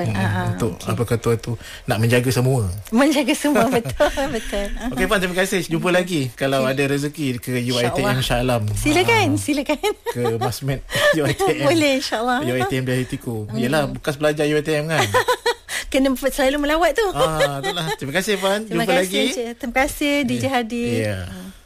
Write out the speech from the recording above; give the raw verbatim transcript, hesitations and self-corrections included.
Hmm, uh, untuk okay. apa kata tu, nak menjaga semua. Menjaga semua. Betul. Betul. Okey Puan, terima kasih. Jumpa lagi kalau okay. ada rezeki ke U I T M Shah Alam. Silakan, ha, silakan. Ke Masmed U I T M. Boleh, insyaAllah. U I T M dari Tiku. Yelah, bekas pelajar U I T M kan. Kena selalu melawat tu. Ah, itulah. Terima kasih Puan. Terima Jumpa kasih, lagi. Terima kasih D J Hadi. Ya. Yeah.